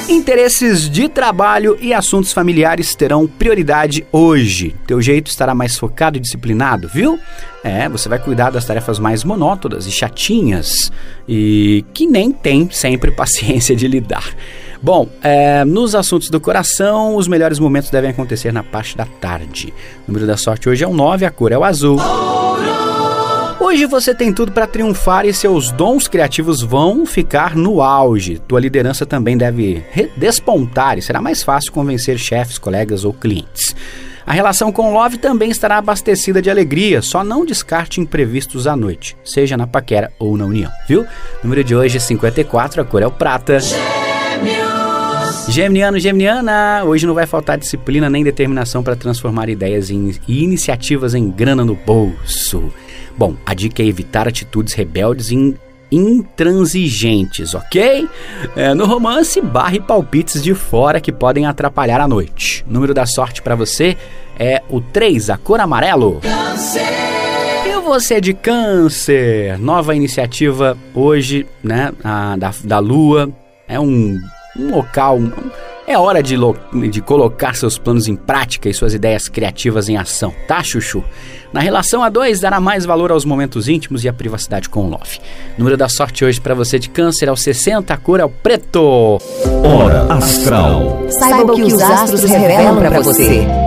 Interesses de trabalho e assuntos familiares terão prioridade hoje. Teu jeito estará mais focado e disciplinado, viu? Você vai cuidar das tarefas mais monótonas e chatinhas e que nem tem sempre paciência de lidar. Bom, nos assuntos do coração, os melhores momentos devem acontecer na parte da tarde. O número da sorte hoje é o 9, a cor é o azul. Hoje você tem tudo para triunfar e seus dons criativos vão ficar no auge. Tua liderança também deve despontar e será mais fácil convencer chefes, colegas ou clientes. A relação com o Love também estará abastecida de alegria, só não descarte imprevistos à noite, seja na paquera ou na união, viu? O número de hoje é 54, a cor é o prata. Geminiano, Geminiana, hoje não vai faltar disciplina nem determinação para transformar ideias e iniciativas em grana no bolso. Bom, a dica é evitar atitudes rebeldes e intransigentes, ok? No romance, barre palpites de fora que podem atrapalhar a noite. O número da sorte para você é o 3, a cor amarelo. Câncer. E você de Câncer, nova iniciativa hoje, né, da Lua, é um local, é hora de colocar seus planos em prática e suas ideias criativas em ação, tá, Chuchu? Na relação a 2, dará mais valor aos momentos íntimos e à privacidade com o Love. O número da sorte hoje para você de Câncer é o 60, a cor é o preto. Hora Astral. Saiba o que os astros revelam para você.